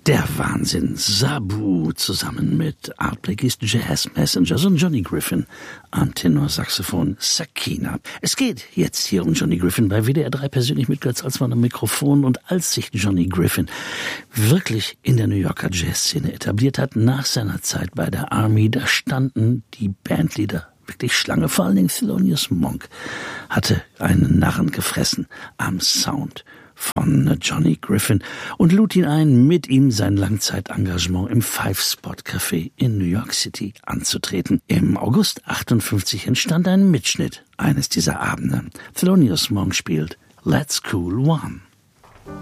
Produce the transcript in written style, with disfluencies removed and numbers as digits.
Der Wahnsinn. Sabu zusammen mit Art Blakey's Jazz Messengers und Johnny Griffin am Tenorsaxophon Sakina. Es geht jetzt hier um Johnny Griffin bei WDR 3 persönlich mit Götz Alsmann am Mikrofon. Und als sich Johnny Griffin wirklich in der New Yorker Jazzszene etabliert hat, nach seiner Zeit bei der Army, da standen die Bandleader wirklich Schlange. Vor allen Dingen Thelonious Monk hatte einen Narren gefressen am Sound von Johnny Griffin und lud ihn ein, mit ihm sein Langzeitengagement im Five-Spot-Café in New York City anzutreten. Im August 58 entstand ein Mitschnitt eines dieser Abende. Thelonious Monk spielt Let's Cool One.